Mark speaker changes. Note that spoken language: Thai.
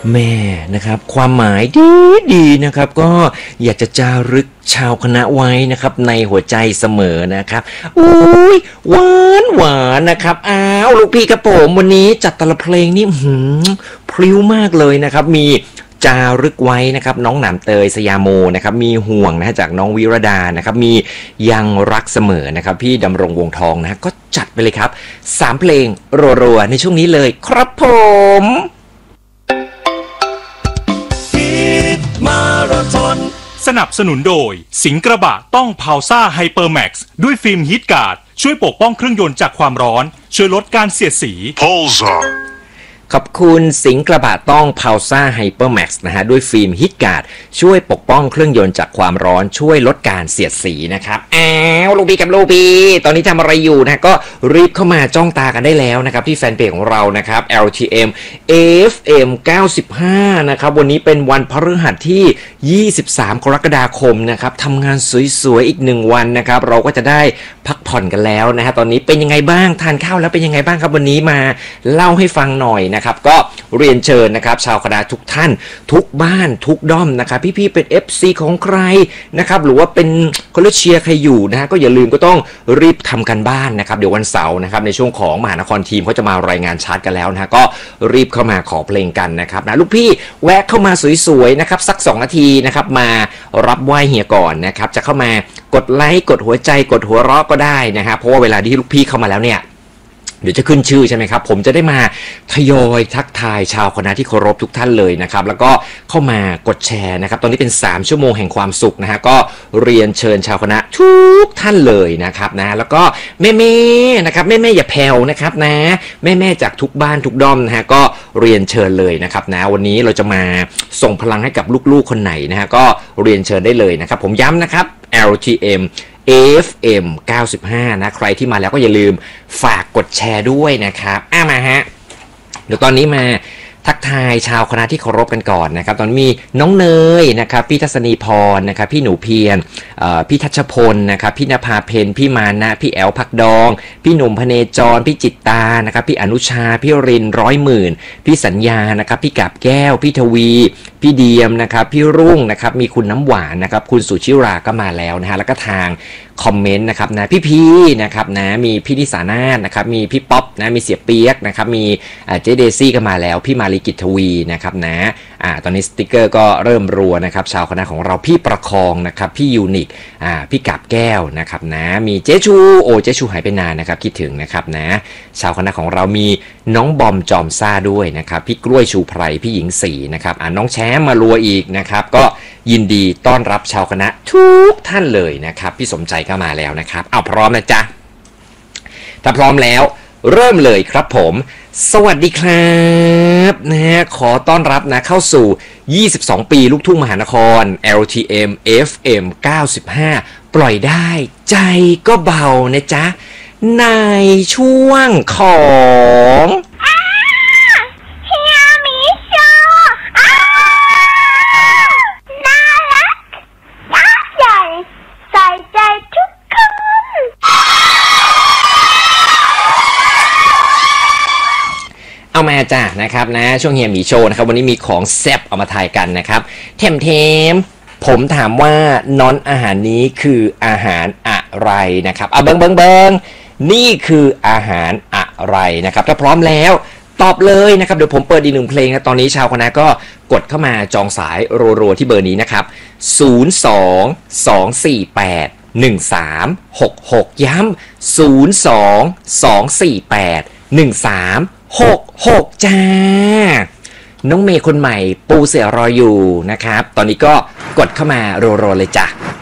Speaker 1: แม่นะครับความหมายดีนะครับก็อยากจะจารึกชาวคณะไว้นะครับในหัวใจเสมอนะครับอุ้ยหวานนะครับอ้าวลูกพี่กระผมวันนี้จัดแต่ละเพลงนี่พริ้วมากเลยนะครับมีจารึกไว้นะครับน้องหนามเตยสยามโมนะครับมีห่วงนะจากน้องวิรดานะครับมียังรักเสมอนะครับพี่ดำรงวงทองนะก็จัดไปเลยครับ3เพลงรัวๆในช่วงนี้เลยครับผม
Speaker 2: มาราธอนสนับสนุนโดยสิงห์กระบะต้องพาวซ่าไฮเปอร์แม็กซ์ด้วยฟิล์มฮีทการ์ดช่วยปกป้องเครื่องยนต์จากความร้อนช่วยลดการเสียดสี
Speaker 1: ขอบคุณสิงห์กระบะต้องพาวซ่าไฮเปอร์แม็กซ์นะฮะด้วยฟิล์มฮิตการ์ดช่วยปกป้องเครื่องยนต์จากความร้อนช่วยลดการเสียดสีนะครับลูกพี่กับลูกพี่ตอนนี้ทำอะไรอยู่นะก็รีบเข้ามาจ้องตากันได้แล้วนะครับที่แฟนเพจของเรานะครับ LTM FM 95นะครับวันนี้เป็นวันพฤหัสที่23กรกฎาคมนะครับทำงานสวยๆอีก1วันนะครับเราก็จะได้พักผ่อนกันแล้วนะฮะตอนนี้เป็นยังไงบ้างทานข้าวแล้วเป็นยังไงบ้างครับวันนี้มาเล่าให้ฟังหน่อยนะครับก็เรียนเชิญนะครับชาวคณะทุกท่านทุกบ้านทุกด้อมนะครับพี่ๆเป็น FC ของใครนะครับหรือว่าเป็นคนเชียร์ใครอยู่นะฮะก็อย่าลืมก็ต้องรีบทำกันบ้านนะครับเดี๋ยววันเสาร์นะครับในช่วงของมหานครทีมเขาจะมารายงานชาร์ตกันแล้วนะฮะก็รีบเข้ามาขอเพลงกันนะครับนะลูกพี่แวะเข้ามาสวยๆนะครับสัก2นาทีนะครับมารับไหว้เฮียก่อนนะครับจะเข้ามากดไลค์กดหัวใจกดหัวเราะก็ได้นะครับเพราะว่าเวลาที่ลูกพี่เข้ามาแล้วเนี่ยเดี๋ยวจะขึ้นชื่อใช่ไหมครับผมจะได้มาทยอยทักทายชาวคณะที่เคารพทุกท่านเลยนะครับแล้วก็เข้ามากดแชร์นะครับตอนนี้เป็น3ชั่วโมงแห่งความสุขนะฮะก็เรียนเชิญชาวคณะทุกท่านเลยนะครับนะแล้วก็แม่ๆนะครับแม่ๆอย่าแผ่วนะครับนะแม่ๆจากทุกบ้านทุกด้อมนะฮะก็เรียนเชิญเลยนะครับนะวันนี้เราจะมาส่งพลังให้กับลูกๆคนไหนนะฮะก็เรียนเชิญได้เลยนะครับผมย้ำนะครับ LTM FM 95นะใครที่มาแล้วก็อย่าลืมฝากกดแชร์ด้วยนะครับมาฮะเดี๋ยวตอนนี้มาทักทายชาวคณะที่เคารพกันก่อนนะครับตอนนี้มีน้องเนยนะครับพี่ทัศนีพรนะครับพี่หนูเพียรพี่ทัชพลนะครับพี่นภาเพนพี่มานะพี่แอลพักดองพี่หนุ่มพเนจรพี่จิตตานะครับพี่อนุชาพี่ริน100,000พี่สัญญานะครับพี่กาบแก้วพี่ทวีพี่เดียมนะครับพี่รุ่งนะครับมีคุณน้ำหวานนะครับคุณสุชิราก็มาแล้วนะฮะแล้วก็ทางคอมเมนต์นะครับนะพี่นะครับนะมีพี่นิสานาถนะครับมีพี่ป๊อปนะมีเสียเปียกนะครับมีเจเดซี่ก็มาแล้วพี่มาลีกิจทวีนะครับนะตอนนี้สติกเกอร์ก็เริ่มรัวนะครับชาวคณะของเราพี่ประคองนะครับพี่ยูนิคพี่กาบแก้วนะครับนะมีเจชูเจชูหายไปนานนะครับคิดถึงนะครับนะชาวคณะของเรามีน้องบอมจอมซ่าด้วยนะครับพี่กล้วยชูไพรพี่หญิงศรีนะครับน้องแชมป์มารัวอีกนะครับก็ยินดีต้อนรับชาวคณะทุกท่านเลยนะครับพี่สมใจก็มาแล้วนะครับเอาพร้อมนะจ๊ะถ้าพร้อมแล้วเริ่มเลยครับผมสวัสดีครับนะฮะขอต้อนรับนะเข้าสู่22ปีลูกทุ่งมหานคร LTM FM 95ปล่อยได้ใจก็เบานะจ๊ะในช่วงของเอามาจ้ะนะครับนะช่วงเฮียหมีโชว์นะครับวันนี้มีของแซ่บเอามาทายกันนะครับเทมผมถามว่าน้อนอาหารนี้คืออาหารอะไรนะครับเอาเบิงนี่คืออาหารอะไรนะครับถ้าพร้อมแล้วตอบเลยนะครับเดี๋ยวผมเปิดอีก1เพลงนะตอนนี้ชาวคณะก็กดเข้ามาจองสายรัวๆที่เบอร์นี้นะครับ022481366ย้ำ022481366จ้าน้องเมย์คนใหม่ปูเสือรออยู่นะครับตอนนี้ก็กดเข้ามารัวๆเลยจ้ะ